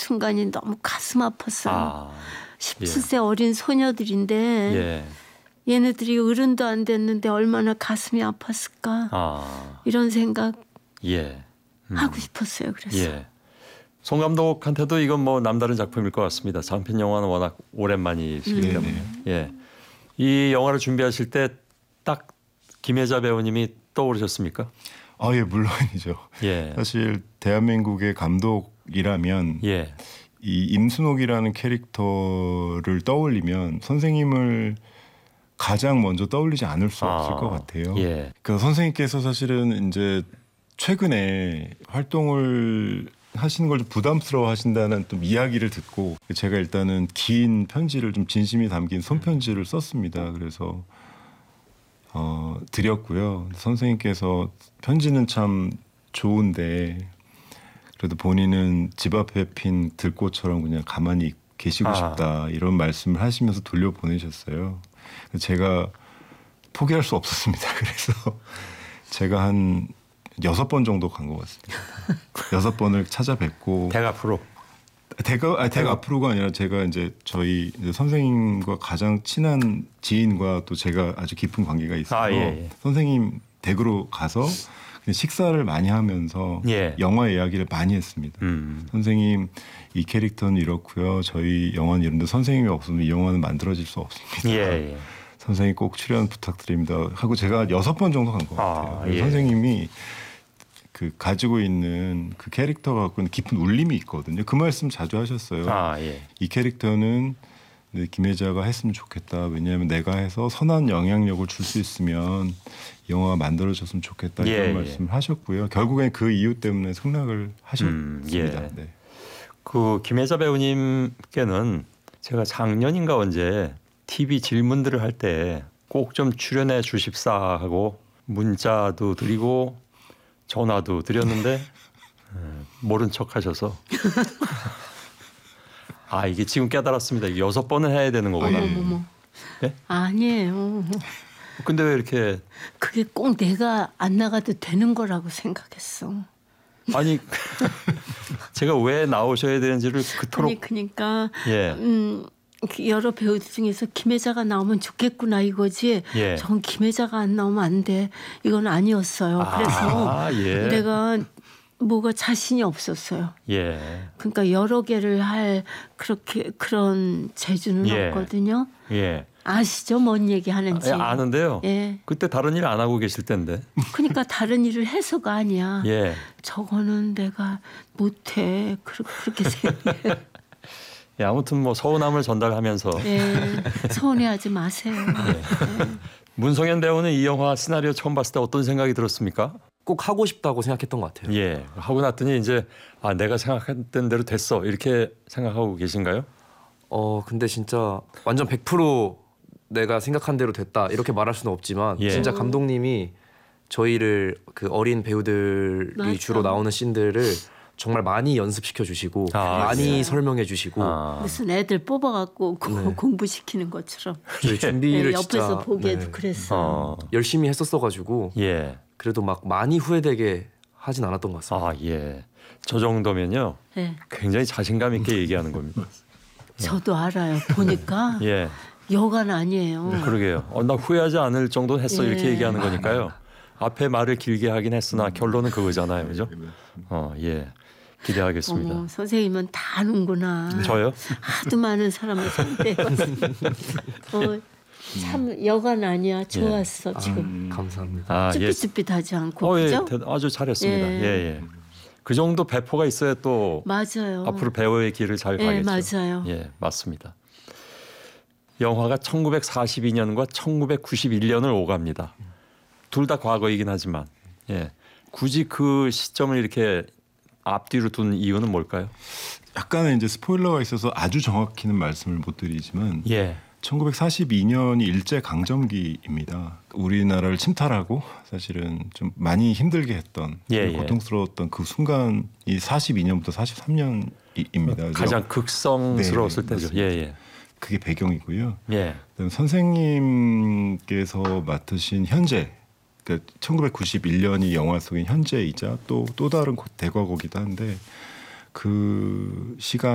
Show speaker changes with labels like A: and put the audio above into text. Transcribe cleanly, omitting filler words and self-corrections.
A: 순간이 너무 가슴 아팠어요.
B: 아,
A: 17세 어린 소녀들인데
B: 예.
A: 얘네들이 어른도 안 됐는데 얼마나 가슴이 아팠을까. 이런 생각
B: 예.
A: 하고 싶었어요. 그래서.
B: 예. 송 감독한테도 이건 뭐 남다른 작품일 것 같습니다. 장편 영화는 워낙 오랜만이시기 때문에. 예. 이 영화를 준비하실 때 딱 김혜자 배우님이 떠오르셨습니까?
C: 예, 물론이죠.
B: 예.
C: 사실 대한민국의 감독이라면
B: 예.
C: 이 임순옥이라는 캐릭터를 떠올리면 선생님을 가장 먼저 떠올리지 않을 수 없을 것 같아요.
B: 예.
C: 그 선생님께서 사실은 이제 최근에 활동을 하시는 걸 좀 부담스러워 하신다는 좀 이야기를 듣고 제가 일단은 긴 편지를 좀 진심이 담긴 손편지를 썼습니다. 그래서 드렸고요. 선생님께서 편지는 참 좋은데 그래도 본인은 집 앞에 핀 들꽃처럼 그냥 가만히 계시고 싶다 이런 말씀을 하시면서 돌려보내셨어요. 제가 포기할 수 없었습니다. 그래서 제가 한 6번 정도 간 것 같습니다. 6번을 찾아뵙고
B: 댁 앞으로.
C: 댁 앞으로가 아니라 제가 이제 저희 이제 선생님과 가장 친한 지인과 또 제가 아주 깊은 관계가 있어서 선생님 댁으로 가서 식사를 많이 하면서 영화 이야기를 많이 했습니다. 선생님 이 캐릭터는 이렇고요. 저희 영화는 이런데 선생님이 없으면 이 영화는 만들어질 수 없습니다. 선생님 꼭 출연 부탁드립니다. 하고 제가 6번 정도 간 것 같아요. 선생님이 그 가지고 있는 그 캐릭터가 갖고 있는 깊은 울림이 있거든요. 그 말씀 자주 하셨어요. 이 캐릭터는 김혜자가 했으면 좋겠다. 왜냐하면 내가 해서 선한 영향력을 줄 수 있으면 영화가 만들어졌으면 좋겠다. 이런 말씀을 하셨고요. 결국엔 그 이유 때문에 승낙을 하셨습니다. 네.
B: 그 김혜자 배우님께는 제가 작년인가 언제 TV 질문들을 할 때 꼭 좀 출연해 주십사 하고 문자도 드리고 전화도 드렸는데 모른 척 하셔서 이게 지금 깨달았습니다. 6번은 해야 되는 거구나.
A: 어머머머.
B: 예?
A: 아니에요.
B: 근데 왜 이렇게
A: 그게 꼭 내가 안 나가도 되는 거라고 생각했어.
B: 아니 제가 왜 나오셔야 되는지를 그토록
A: 그러니까 여러 배우들 중에서 김혜자가 나오면 좋겠구나 이거지. 전 김혜자가 안 나오면 안 돼. 이건 아니었어요. 그래서 내가 뭐가 자신이 없었어요. 그러니까 여러 개를 할 그런 재주는 없거든요. 아시죠? 뭔 얘기 하는지.
B: 아는데요. 그때 다른 일 안 하고 계실 텐데.
A: 그러니까 다른 일을 해서가 아니야. 저거는 내가 못해. 그렇게 생각해.
B: 아무튼 뭐 서운함을 전달하면서
A: 서운해하지 마세요.
B: 문성현 배우는 이 영화 시나리오 처음 봤을 때 어떤 생각이 들었습니까?
D: 꼭 하고 싶다고 생각했던 것 같아요.
B: 하고 났더니 이제 내가 생각했던 대로 됐어 이렇게 생각하고 계신가요?
D: 근데 진짜 완전 100% 내가 생각한 대로 됐다 이렇게 말할 수는 없지만 진짜 감독님이 저희를 그 어린 배우들이 주로 나오는 씬들을 정말 많이 연습시켜 주시고 많이 설명해 주시고
A: 무슨 애들 뽑아갖고 공부시키는 것처럼
D: 저희 준비를
A: 옆에서
D: 진짜
A: 보기에도 그랬어.
D: 열심히 했었어가지고 그래도 막 많이 후회되게 하진 않았던 것 같습니다.
B: 저 정도면요 굉장히 자신감 있게 얘기하는 겁니다.
A: 저도 알아요. 보니까 여간 아니에요.
B: 그러게요. 나 후회하지 않을 정도 했어 이렇게 얘기하는 거니까요. 앞에 말을 길게 하긴 했으나 결론은 그거잖아요. 그죠? 기대하겠습니다.
A: 어머, 선생님은 다 아는구나.
B: 저요?
A: 하도 많은 사람을 상대해서. 참 여간 아니야. 좋았어 지금.
D: 감사합니다.
A: 쭈삣쭈삣하지 않고 그죠?
B: 아주 잘했습니다. 그 정도 배포가 있어야 또
A: 맞아요.
B: 앞으로 배우의 길을 잘 가겠죠.
A: 맞아요.
B: 맞습니다. 영화가 1942년과 1991년을 오갑니다. 둘 다 과거이긴 하지만 굳이 그 시점을 이렇게 앞뒤로 둔 이유는 뭘까요?
C: 약간의 이제 스포일러가 있어서 아주 정확히는 말씀을 못 드리지만 1942년이 일제 강점기입니다. 우리나라를 침탈하고 사실은 좀 많이 힘들게 했던 고통스러웠던 그 순간이 42년부터 43년입니다.
B: 가장 극성스러웠을 때죠.
C: 그게 배경이고요. 선생님께서 맡으신 현재, 그러니까 1991년이 영화 속인 현재이자 또 다른 대과거기도 한데 그 시간